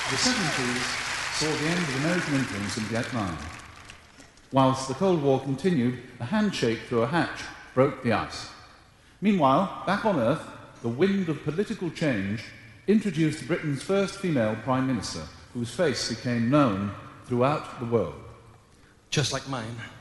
The 70s saw the end of American influence in Vietnam. Whilst the Cold War continued, a handshake through a hatch broke the ice. Meanwhile, back on Earth, the wind of political change introduced Britain's first female Prime Minister, whose face became known throughout the world. Just like mine.